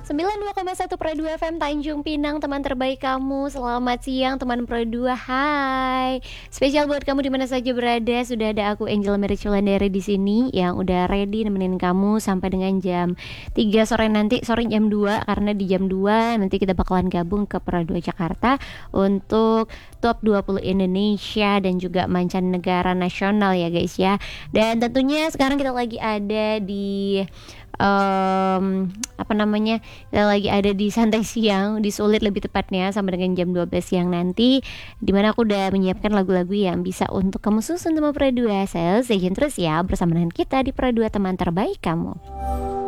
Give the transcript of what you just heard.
92,1 Pro 2 FM Tanjung Pinang, teman terbaik kamu. Selamat siang teman Pro 2. Hai. Spesial buat kamu di mana saja berada. Sudah ada aku Angel Mary Culandere di sini yang udah ready nemenin kamu sampai dengan jam 3 sore nanti. Sore jam 2 karena di jam 2 nanti kita bakalan gabung ke Pro 2 Jakarta untuk Top 20 Indonesia dan juga mancanegara nasional ya guys ya. Dan tentunya sekarang kita lagi ada di kita lagi ada di santai siang, di Sulit lebih tepatnya, sampai dengan jam 12 siang nanti, dimana aku udah menyiapkan lagu-lagu yang bisa untuk kamu susun sama Pro 2. Stay tune terus ya bersama dengan kita di Pro 2, teman terbaik kamu.